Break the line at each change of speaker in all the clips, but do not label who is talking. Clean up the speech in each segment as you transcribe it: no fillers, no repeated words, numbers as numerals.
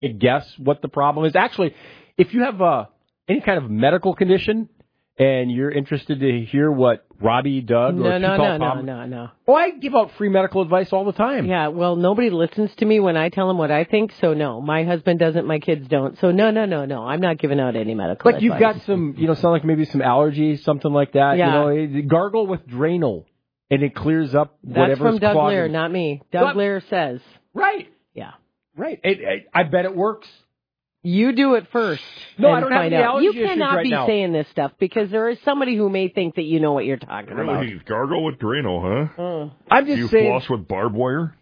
guess what the problem is. Actually, if you have any kind of medical condition and you're interested to hear what Robbie, Doug, or
No.
Oh, I give out free medical advice all the time.
Yeah, well, nobody listens to me when I tell them what I think, so no. My husband doesn't, my kids don't. So no. I'm not giving out any medical advice.
But you've got some, sound like maybe some allergies, something like that.
Yeah.
Gargle with Drano, and it clears up whatever's
That's from Doug
clogging.
Lear, not me. Doug Lear says.
Right.
Yeah.
Right. I bet it works.
You do it first.
No, I don't have any allergy
You
issues
cannot
right
be
now.
saying this stuff because there is somebody who may think that you know what you're talking about.
Really? Gargle with Drano, huh?
I'm just
you
saying.
Floss with barbed wire?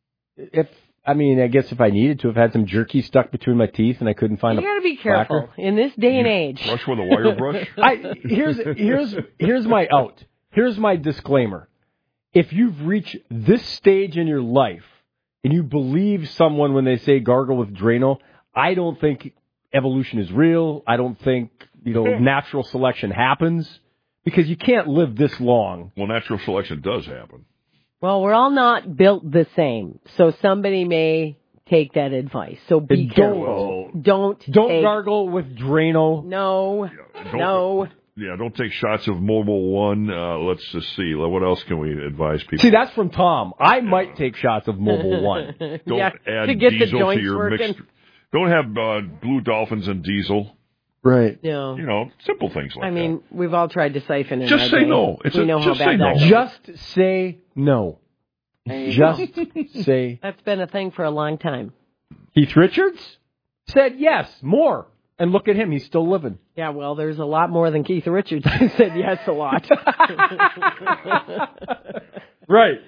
I guess if I needed to, have had some jerky stuck between my teeth and I couldn't find
You got to be careful in this day and age.
Brush with a wire brush?
Here's my out. Here's my disclaimer. If you've reached this stage in your life and you believe someone when they say gargle with Drano, I don't think evolution is real. I don't think, natural selection happens because you can't live this long.
Well, natural selection does happen.
Well, we're all not built the same, so somebody may take that advice. So be careful. Don't
gargle with Drano.
No.
Yeah, don't take shots of Mobile One. Let's just see. What else can we advise people?
See, that's from Tom. I might take shots of Mobile One.
Don't add
to get
diesel
the joints
to your
working.
mixed. Don't have Blue Dolphins and diesel.
Right.
No.
Simple things like that.
I mean, we've all tried to siphon in.
Just say no.
We know how bad that is.
Just say no. Just say.
That's been a thing for a long time.
Keith Richards said yes, more. And look at him, he's still living.
Yeah, well, there's a lot more than Keith Richards who said yes a lot.
Right.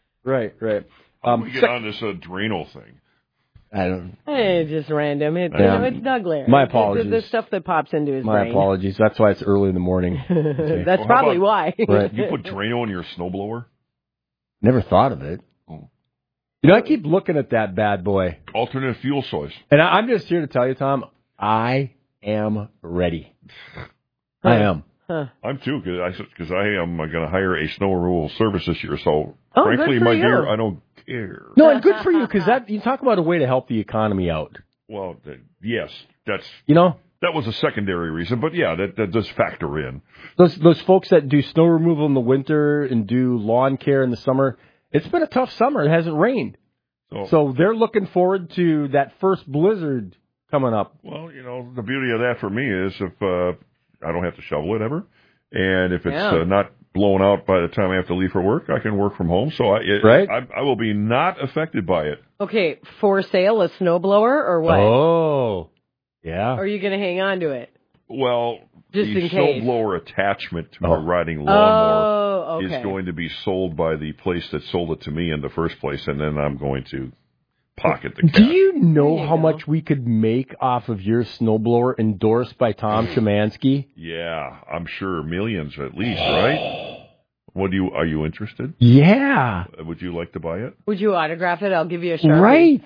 How do we get on this Drano thing?
I don't.
Hey, just random. It's Doug Lear.
My apologies.
The stuff that pops into his brain.
My apologies. That's why it's early in the morning.
That's probably why.
Right.
You put Drano in your snowblower?
Never thought of it. I keep looking at that bad boy.
Alternate fuel source.
And I'm just here to tell you, Tom, I am ready. I am.
I'm too, because I am going to hire a snow removal service this year. So, frankly,
good for
my
you.
dear, I don't care.
No, and good for you, because you talk about a way to help the economy out.
Well, yes, that's
that
was a secondary reason, but yeah, that does factor in.
Those folks that do snow removal in the winter and do lawn care in the summer, it's been a tough summer. It hasn't rained, so they're looking forward to that first blizzard coming up.
Well, the beauty of that for me is if I don't have to shovel it ever, and if it's not blown out by the time I have to leave for work, I can work from home. So I will be not affected by it.
Okay, for sale, a snowblower or what?
Oh, yeah.
Or are you going to hang on to it?
Well,
just
the
in case.
snowblower attachment to my riding lawnmower
is
going to be sold by the place that sold it to me in the first place, and then I'm going to pocket the cash.
Do you know how much we could make off of your snowblower endorsed by Tom Szymanski?
Yeah, I'm sure millions at least, right? Are you interested?
Yeah.
Would you like to buy it?
Would you autograph it? I'll give you a Sharpie.
Right.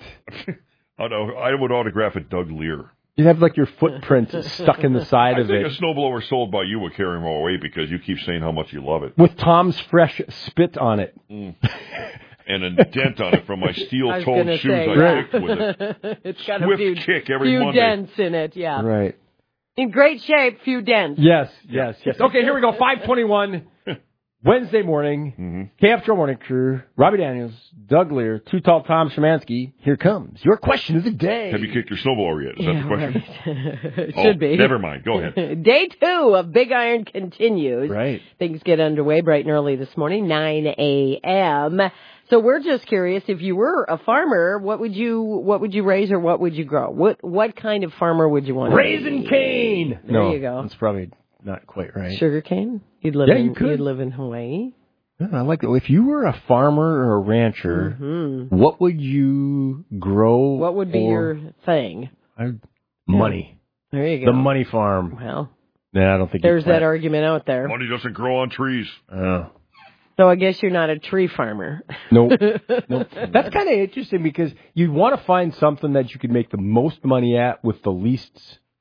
I would autograph it Doug Lear.
You'd have like your footprint stuck in the side of it.
I think a snowblower sold by you would carry more weight because you keep saying how much you love it.
With Tom's fresh spit on it.
And a dent on it from my steel-toed shoes I kicked with it.
It's got
Swift
a
kick every
few
Monday.
dents in it, yeah.
Right.
In great shape, few dents.
Yes. Okay, here we go. 5:21. Wednesday morning, KFTRO Morning Crew, Robbie Daniels, Doug Lear, Too Tall Tom Szymanski. Here comes your question of the day.
Have you kicked your snowblower yet? Is that the question?
Right. Should be.
Never mind. Go ahead.
Day 2 of Big Iron continues.
Right.
Things get underway bright and early this morning, 9 a.m. So we're just curious, if you were a farmer, what would you raise or what would you grow? What kind of farmer would you want to be?
Raising cane.
There you go.
That's probably not quite right.
Sugar cane? You'd live in Hawaii.
Yeah, I like that. If you were a farmer or a rancher, what would you grow?
What would be your thing?
Money.
There you go.
The money farm.
Well,
I don't think
there's that argument out there.
Money doesn't grow on trees.
So I guess you're not a tree farmer.
Nope. That's kind of interesting because you'd want to find something that you could make the most money at with the least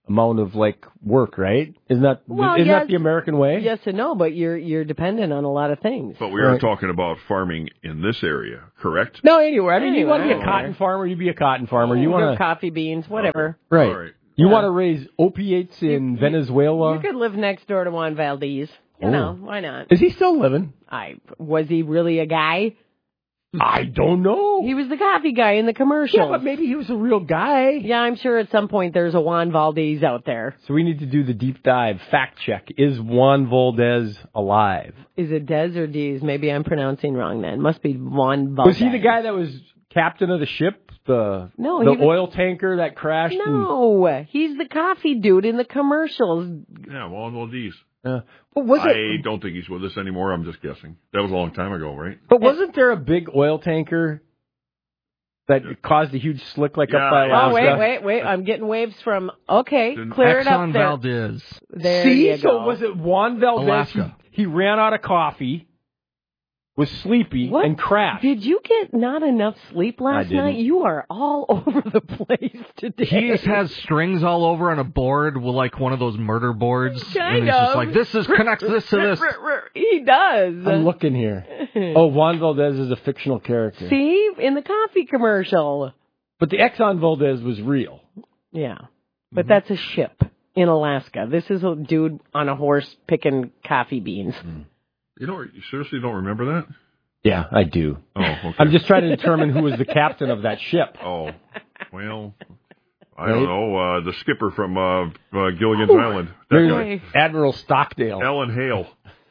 amount of work, right? Isn't that the American way?
Yes and no, but you're dependent on a lot of things.
But we are talking about farming in this area, correct?
No, anywhere. I mean, you want to be a cotton farmer, you be a cotton farmer. You want
coffee beans, whatever.
Okay. Right. You want to raise opiates in Venezuela?
You could live next door to Juan Valdez. You know, why not?
Is he still living?
Was he really a guy?
I don't know.
He was the coffee guy in the commercial.
Yeah, but maybe he was a real guy.
Yeah, I'm sure at some point there's a Juan Valdez out there.
So we need to do the deep dive fact check. Is Juan Valdez alive?
Is it Dez or Dez? Maybe I'm pronouncing wrong then. Must be Juan Valdez.
Was he the guy that was captain of the ship? The oil tanker that crashed?
No, he's the coffee dude in the commercials.
Yeah, Juan Valdez.
I
don't think he's with us anymore. I'm just guessing. That was a long time ago, right?
But wasn't there a big oil tanker that caused a huge slick up by Alaska?
Oh, wait. I'm getting waves from... Okay, clear it up there.
Exxon Valdez.
There you go.
So was it Juan Valdez?
Alaska.
He ran out of coffee, was sleepy, and crashed.
Did you get not enough sleep last night? You are all over the place today.
He just has strings all over on a board with one of those murder boards.
Kind
and he's just this connects this to this.
He does.
I'm looking here. Oh, Juan Valdez is a fictional character.
See? In the coffee commercial.
But the Exxon Valdez was real.
Yeah. But that's a ship in Alaska. This is a dude on a horse picking coffee beans.
You seriously don't remember that?
Yeah, I do.
Oh, okay.
I'm just trying to determine who was the captain of that ship.
Oh, well, I don't know. The skipper from Gilligan's Island. That
guy. Admiral Stockdale.
Ellen Hale.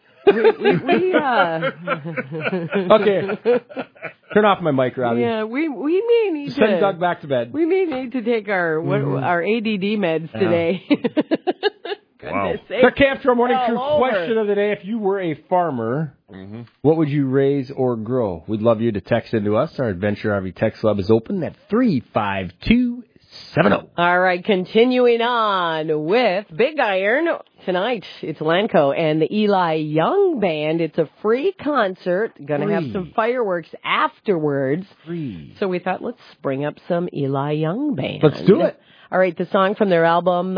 Okay. Turn off my mic, Robbie.
Yeah, we may need to
send Doug back to bed.
We may need to take our ADD meds today.
Wow.
The Camp Morning Crew question of the day. If you were a farmer, what would you raise or grow? We'd love you to text into us. Our Adventure RV text club is open at 35270.
All right, continuing on with Big Iron. Tonight, it's Lanco and the Eli Young Band. It's a free concert. Going to have some fireworks afterwards.
Free.
So we thought, let's bring up some Eli Young Band.
Let's do it.
All right, the song from their album...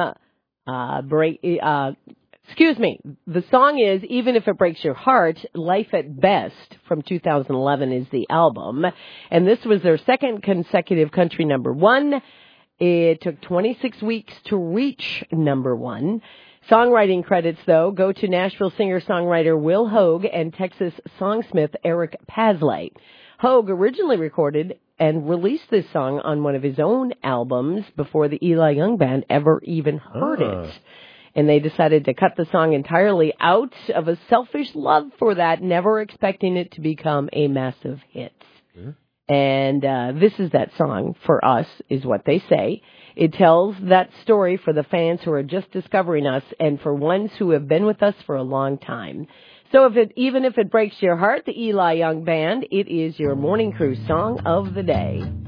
The song is Even If It Breaks Your Heart, Life at Best from 2011 is the album. And this was their second consecutive country number one. It took 26 weeks to reach number one. Songwriting credits, though, go to Nashville singer-songwriter Will Hoge and Texas songsmith Eric Paslay. Hoge originally recorded and released this song on one of his own albums before the Eli Young Band ever even heard it. And they decided to cut the song entirely out of a selfish love for that, never expecting it to become a massive hit. And this is that song for us, is what they say. It tells that story for the fans who are just discovering us and for ones who have been with us for a long time. So even if it breaks your heart, the Eli Young Band, it is your Morning Crew song of the day.